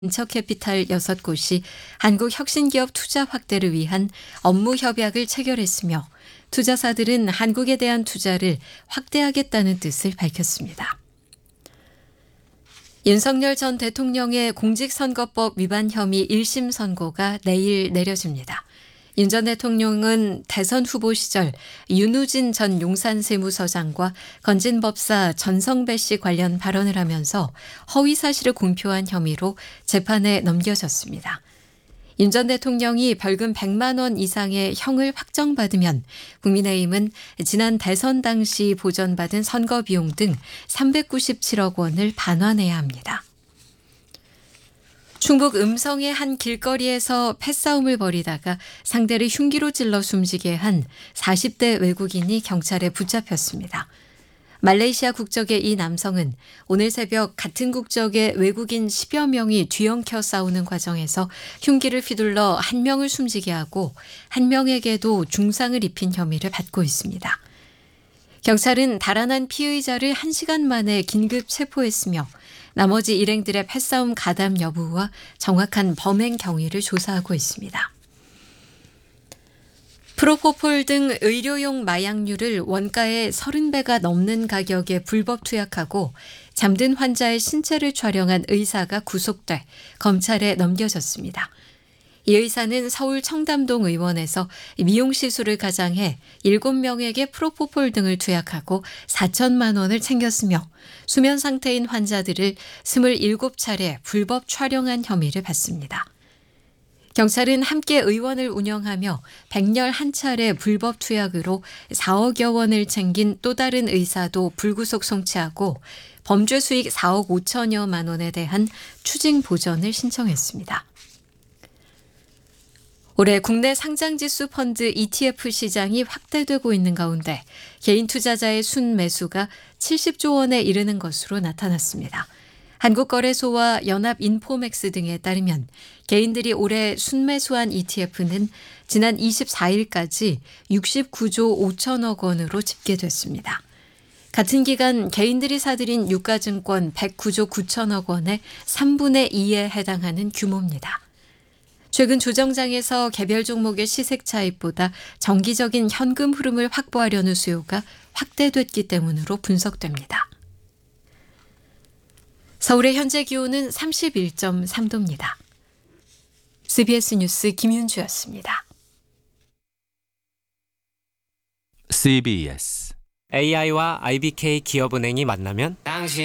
벤처캐피탈 6곳이 한국혁신기업 투자 확대를 위한 업무 협약을 체결했으며 투자사들은 한국에 대한 투자를 확대하겠다는 뜻을 밝혔습니다. 윤석열 전 대통령의 공직선거법 위반 혐의 1심 선고가 내일 내려집니다. 윤 전 대통령은 대선 후보 시절 윤우진 전 용산세무서장과 건진법사 전성배 씨 관련 발언을 하면서 허위 사실을 공표한 혐의로 재판에 넘겨졌습니다. 윤 전 대통령이 벌금 100만 원 이상의 형을 확정받으면 국민의힘은 지난 대선 당시 보전받은 선거 비용 등 397억 원을 반환해야 합니다. 충북 음성의 한 길거리에서 패싸움을 벌이다가 상대를 흉기로 찔러 숨지게 한 40대 외국인이 경찰에 붙잡혔습니다. 말레이시아 국적의 이 남성은 오늘 새벽 같은 국적의 외국인 10여 명이 뒤엉켜 싸우는 과정에서 흉기를 휘둘러 한 명을 숨지게 하고 한 명에게도 중상을 입힌 혐의를 받고 있습니다. 경찰은 달아난 피의자를 1시간 만에 긴급 체포했으며 나머지 일행들의 패싸움 가담 여부와 정확한 범행 경위를 조사하고 있습니다. 프로포폴 등 의료용 마약류를 원가의 30배가 넘는 가격에 불법 투약하고 잠든 환자의 신체를 촬영한 의사가 구속돼 검찰에 넘겨졌습니다. 이 의사는 서울 청담동 의원에서 미용시술을 가장해 7명에게 프로포폴 등을 투약하고 4천만 원을 챙겼으며 수면 상태인 환자들을 27차례 불법 촬영한 혐의를 받습니다. 경찰은 함께 의원을 운영하며 111차례 불법 투약으로 4억여 원을 챙긴 또 다른 의사도 불구속 송치하고 범죄 수익 4억 5천여만 원에 대한 추징 보전을 신청했습니다. 올해 국내 상장지수 펀드 ETF 시장이 확대되고 있는 가운데 개인 투자자의 순매수가 70조 원에 이르는 것으로 나타났습니다. 한국거래소와 연합인포맥스 등에 따르면 개인들이 올해 순매수한 ETF는 지난 24일까지 69조 5천억 원으로 집계됐습니다. 같은 기간 개인들이 사들인 유가증권 109조 9천억 원의 3분의 2에 해당하는 규모입니다. 최근 조정장에서 개별 종목의 시색 차익보다 정기적인 현금 흐름을 확보하려는 수요가 확대됐기 때문으로 분석됩니다. 서울의 현재 기온은 31.3도입니다. CBS 뉴스 김윤주였습니다. CBS AI와 IBK 기업은행이 만나면